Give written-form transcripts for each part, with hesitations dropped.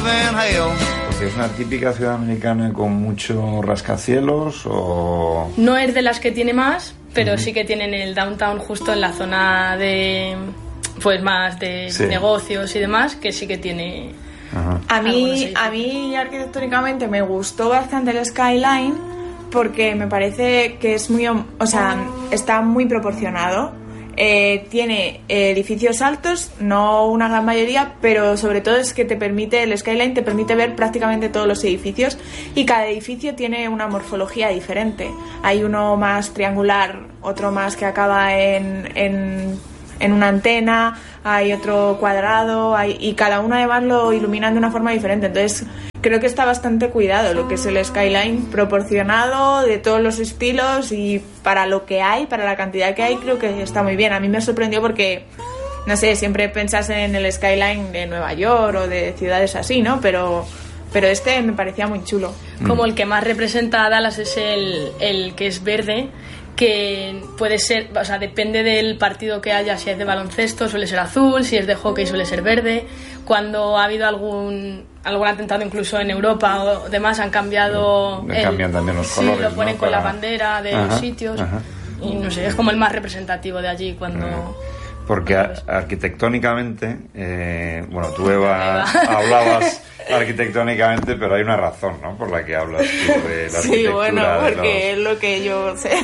in hell. Porque es una típica ciudad americana con mucho rascacielos o... No es de las que tiene más, pero sí que tienen el downtown justo en la zona de... pues más de negocios y demás, que sí que tiene... A mí arquitectónicamente me gustó bastante el skyline porque me parece que es muy... o sea, está muy proporcionado. Tiene edificios altos, no una gran mayoría, pero sobre todo es que el skyline te permite ver prácticamente todos los edificios y cada edificio tiene una morfología diferente. Hay uno más triangular, otro más que acaba en una antena, hay otro cuadrado, y cada uno además lo iluminan de una forma diferente. Entonces creo que está bastante cuidado lo que es el skyline, proporcionado de todos los estilos, y para lo que hay, para la cantidad que hay, creo que está muy bien. A mí me sorprendió porque, no sé, siempre pensas en el skyline de Nueva York o de ciudades así, ¿no? Pero este me parecía muy chulo. Como el que más representa a Dallas es el que es verde, que puede ser, o sea, depende del partido que haya. Si es de baloncesto suele ser azul, si es de hockey suele ser verde. Cuando ha habido algún atentado incluso en Europa o demás, han cambiado, cambian también los colores, lo ponen, ¿no?, con la bandera de los sitios. Y no sé, es como el más representativo de allí cuando... Porque arquitectónicamente, bueno, tú, Eva, hablabas arquitectónicamente, pero hay una razón, ¿no?, por la que hablas tú de la arquitectura. Sí, bueno, porque es lo que yo sé.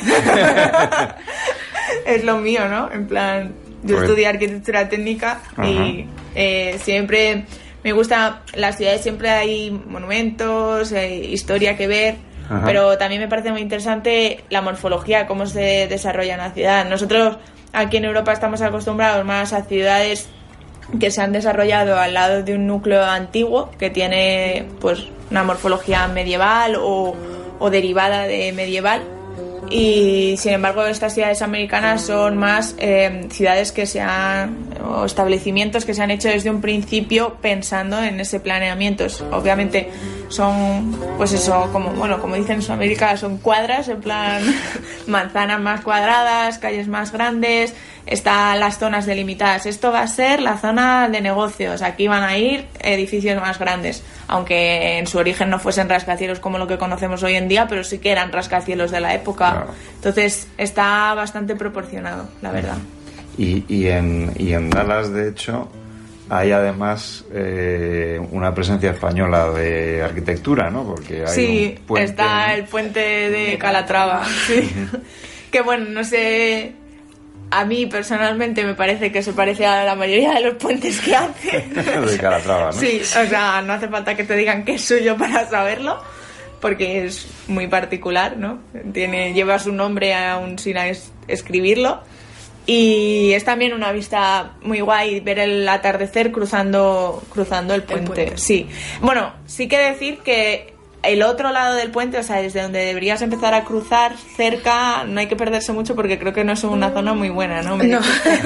Es lo mío, ¿no? En plan, yo estudié arquitectura técnica y siempre me gusta las ciudades, siempre hay monumentos, historia que ver, pero también me parece muy interesante la morfología, cómo se desarrolla una ciudad. Nosotros aquí en Europa estamos acostumbrados más a ciudades que se han desarrollado al lado de un núcleo antiguo que tiene pues una morfología medieval o derivada de medieval, y sin embargo estas ciudades americanas son más ciudades o establecimientos que se han hecho desde un principio pensando en ese planeamiento. Obviamente son, pues eso, como dicen en Sudamérica, son cuadras, en plan manzanas más cuadradas, calles más grandes, están las zonas delimitadas. Esto va a ser la zona de negocios, aquí van a ir edificios más grandes, aunque en su origen no fuesen rascacielos como lo que conocemos hoy en día, pero sí que eran rascacielos de la época. Claro. Entonces está bastante proporcionado, la verdad. Y en Dallas, de hecho, hay además una presencia española de arquitectura, ¿no? Porque hay un puente, está el puente de Calatrava, sí. Que bueno, no sé, a mí personalmente me parece que se parece a la mayoría de los puentes que hace. De Calatrava, ¿no? Sí, o sea, no hace falta que te digan que es suyo para saberlo, porque es muy particular, ¿no? Lleva su nombre aún sin escribirlo. Y es también una vista muy guay ver el atardecer cruzando el puente. Sí. Bueno, sí que decir que el otro lado del puente, o sea, desde donde deberías empezar a cruzar cerca, no hay que perderse mucho porque creo que no es una zona muy buena, ¿no? No.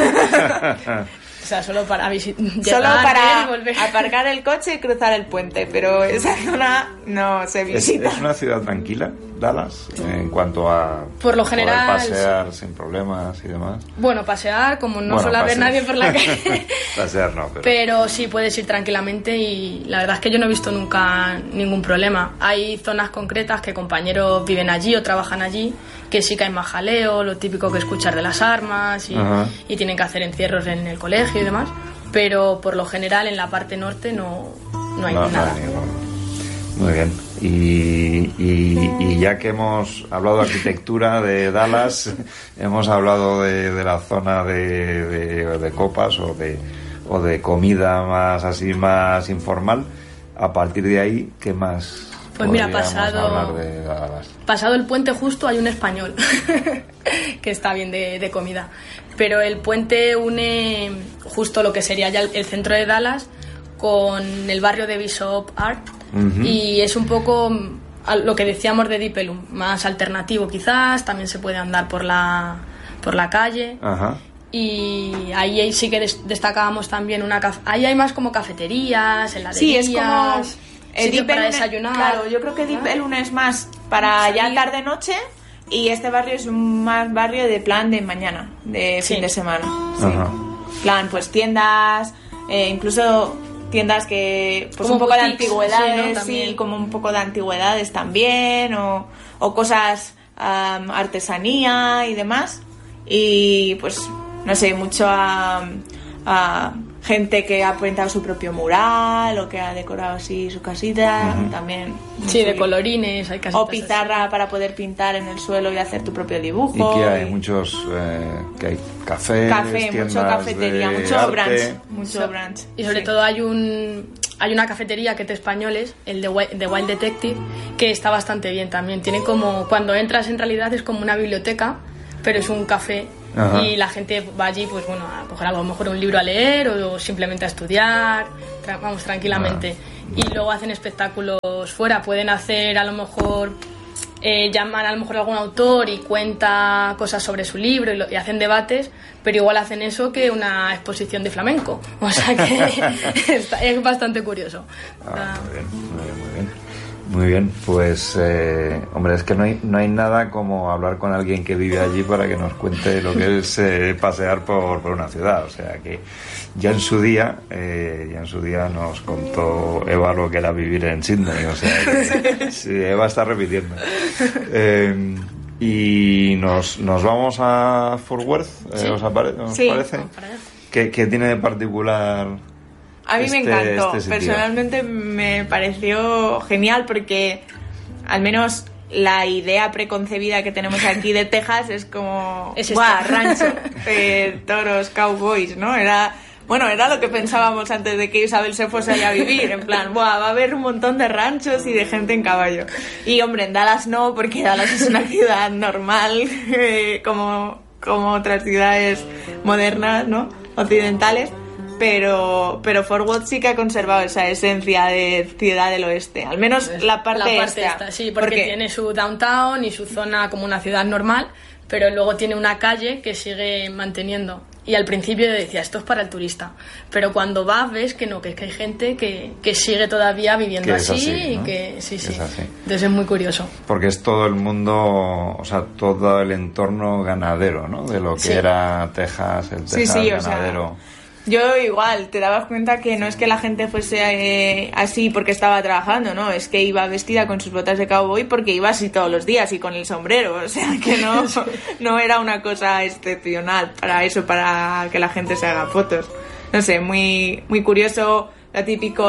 O sea, solo para aparcar el coche y cruzar el puente, pero esa zona no se visita. ¿Es una ciudad tranquila, Dallas, en cuanto a por lo general pasear sin problemas y demás? Bueno, pasear, como no suele haber nadie por la calle. Pasear no, pero sí puedes ir tranquilamente, y la verdad es que yo no he visto nunca ningún problema. Hay zonas concretas que compañeros viven allí o trabajan allí, que sí que hay más jaleo, lo típico que escuchar de las armas y tienen que hacer encierros en el colegio y demás, pero por lo general en la parte norte no hay nada. Muy bien. Y ya que hemos hablado de arquitectura de Dallas, hemos hablado de la zona de copas o de comida más informal. A partir de ahí, ¿qué más? Pues mira, pasado el puente justo hay un español que está bien de comida, pero el puente une justo lo que sería ya el centro de Dallas con el barrio de Bishop Art, y es un poco lo que decíamos de Deep Ellum, más alternativo quizás, también se puede andar por la calle. Y ahí sí que destacábamos también ahí hay más como cafeterías, heladerías. Sí, es como Deep para desayunar. Claro, yo creo que Deep Ellum es más para ya tarde-noche, y este barrio es más barrio de plan de mañana, de fin de semana. Sí. Plan, pues tiendas, incluso tiendas que pues como un poco de boutiques, antigüedades, sí, como un poco de antigüedades también, o cosas, artesanía y demás. Y pues no sé, mucho a gente que ha pintado su propio mural o que ha decorado así su casita, también. Sí, de colorines, hay casitas o pizarra así para poder pintar en el suelo y hacer tu propio dibujo. Y que hay muchos, que hay cafés, mucho cafetería, mucho brunch. Y sobre todo hay una cafetería que es de españoles, el de Wild Detective, que está bastante bien también. Tiene como, cuando entras en realidad es como una biblioteca, pero es un café. Ajá. Y la gente va allí, pues bueno, a coger algo, a lo mejor un libro a leer o simplemente a estudiar, vamos, tranquilamente. Y luego hacen espectáculos fuera, pueden hacer a lo mejor, llaman a lo mejor a algún autor y cuenta cosas sobre su libro y hacen debates, pero igual hacen eso que una exposición de flamenco. O sea que es bastante curioso. Muy bien, muy bien. Muy bien, pues hombre, es que no hay nada como hablar con alguien que vive allí para que nos cuente lo que es pasear por una ciudad. O sea que ya en su día nos contó Eva lo que era vivir en Sydney. O sea que sí, Eva está repitiendo. Y nos vamos a Fort Worth, ¿sí? ¿Os parece? ¿Qué tiene de particular? A mí me encantó, personalmente me pareció genial porque al menos la idea preconcebida que tenemos aquí de Texas es como rancho, toros, cowboys, ¿no? Era lo que pensábamos antes de que Isabel se fuese allá a vivir, en plan, va a haber un montón de ranchos y de gente en caballo. Y hombre, en Dallas no, porque Dallas es una ciudad normal, como otras ciudades modernas, ¿no? Occidentales. Pero Fort Worth sí que ha conservado esa esencia de ciudad del oeste, al menos la parte esta. Sí, porque tiene su downtown y su zona como una ciudad normal, pero luego tiene una calle que sigue manteniendo. Y al principio yo decía, esto es para el turista, pero cuando vas ves que no, que es que hay gente que sigue todavía viviendo así, ¿no? Y que sí. Entonces es muy curioso. Porque es todo el mundo, o sea, todo el entorno ganadero, ¿no? De lo que era Texas, el Texas ganadero. O sea, yo igual, te dabas cuenta que no es que la gente fuese así porque estaba trabajando, ¿no? Es que iba vestida con sus botas de cowboy porque iba así todos los días y con el sombrero. O sea, que no era una cosa excepcional para eso, para que la gente se haga fotos. No sé, muy, muy curioso, lo típico,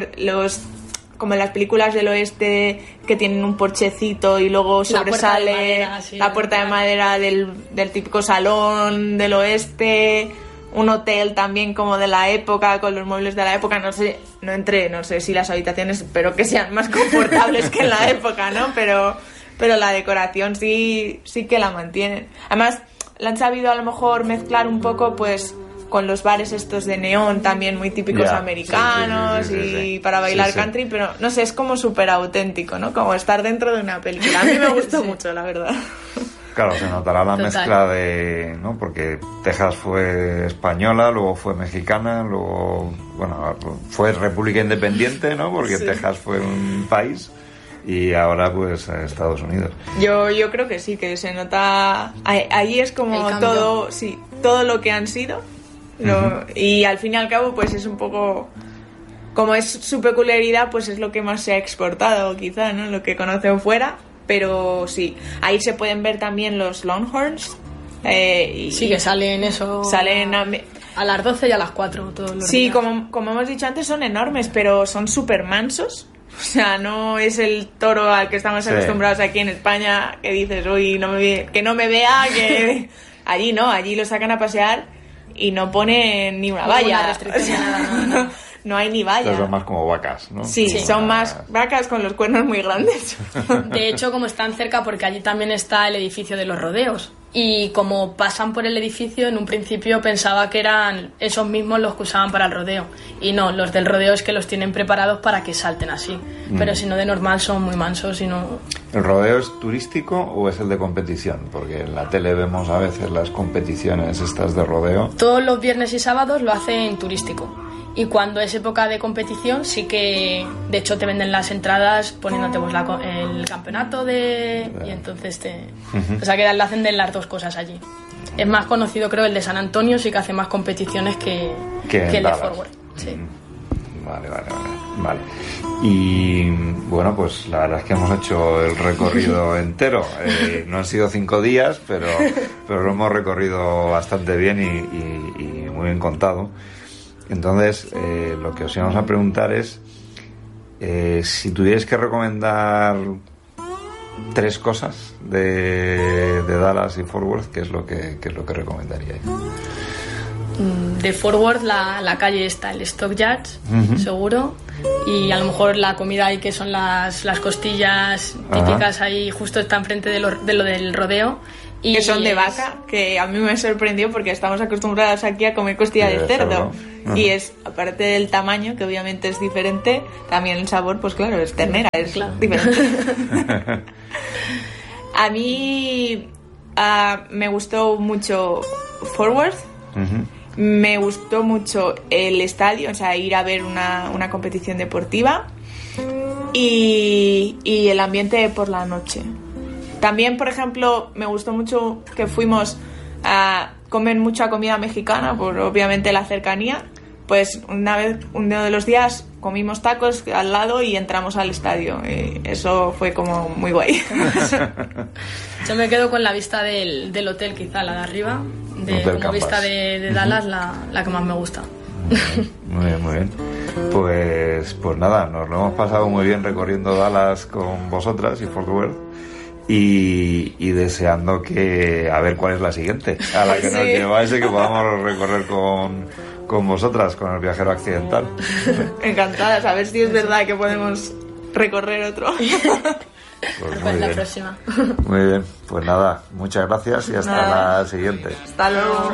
como en las películas del oeste que tienen un porchecito y luego sobresale la puerta de madera del típico salón del oeste. Un hotel también como de la época, con los muebles de la época, no sé si las habitaciones, espero que sean más confortables que en la época, ¿no? Pero la decoración sí que la mantienen. Además, la han sabido a lo mejor mezclar un poco, pues, con los bares estos de neón también muy típicos americanos y para bailar country, pero no sé, es como súper auténtico, ¿no? Como estar dentro de una película. A mí me gustó mucho, la verdad. Claro, se notará la mezcla de, ¿no? Porque Texas fue española, luego fue mexicana, luego, bueno, fue república independiente, ¿no? Porque Texas fue un país y ahora pues Estados Unidos. Yo creo que sí, que se nota, ahí es como todo lo que han sido, y al fin y al cabo pues es un poco, como es su peculiaridad, pues es lo que más se ha exportado quizá, ¿no? Lo que conocen fuera. Pero sí, ahí se pueden ver también los Longhorns. Sí, que salen eso. Salen a las 12 y a las 4 todos los días. Como hemos dicho antes, son enormes, pero son súper mansos. O sea, no es el toro al que estamos acostumbrados aquí en España, que dices, uy, que no me vea, que... Allí no, allí lo sacan a pasear y no ponen ni una valla. O sea, no hay ni valla. Son más como vacas, ¿no? Sí, son más vacas con los cuernos muy grandes. De hecho, como están cerca, porque allí también está el edificio de los rodeos. Y como pasan por el edificio, en un principio pensaba que eran esos mismos los que usaban para el rodeo. Y no, los del rodeo es que los tienen preparados para que salten así. Pero si no, de normal son muy mansos y no... ¿El rodeo es turístico o es el de competición? Porque en la tele vemos a veces las competiciones estas de rodeo. Todos los viernes y sábados lo hacen turístico. Y cuando es época de competición sí que, de hecho, te venden las entradas poniéndote pues, el campeonato de... Y entonces o sea, que lo hacen de las dos cosas allí. Es más conocido, creo, el de San Antonio, sí que hace más competiciones que el de Fort Worth. Sí. Vale. Y bueno, pues la verdad es que hemos hecho el recorrido entero. No han sido 5 días, pero lo hemos recorrido bastante bien y muy bien contado. Entonces, lo que os íbamos a preguntar es si tuvierais que recomendar 3 cosas de Dallas y Fort Worth, ¿qué es lo que recomendaríais? De Fort Worth la calle está el Stockyards, seguro, y a lo mejor la comida ahí que son las costillas típicas, ahí justo está enfrente de lo del rodeo. Y que son de vaca, que a mí me sorprendió porque estamos acostumbrados aquí a comer costilla de cerdo. Y es, aparte del tamaño, que obviamente es diferente, también el sabor, pues claro, es ternera, es diferente. A mí me gustó mucho Fort Worth. Me gustó mucho el estadio, o sea, ir a ver una competición deportiva y el ambiente por la noche. También, por ejemplo, me gustó mucho que fuimos a comer mucha comida mexicana, por obviamente la cercanía. Pues uno de los días comimos tacos al lado y entramos al estadio. Eso fue como muy guay. Yo me quedo con la vista del hotel, quizá la de arriba, como vista de Dallas, la que más me gusta. Muy bien. Pues nada, nos lo hemos pasado muy bien recorriendo Dallas con vosotras y Fort Worth. Y deseando a ver cuál es la siguiente a la que nos lleváis y que podamos recorrer con vosotras, con el viajero accidental. Encantadas, a ver si es verdad que podemos recorrer otro. Pues la próxima. Muy bien, pues nada, muchas gracias y hasta la siguiente. Hasta luego.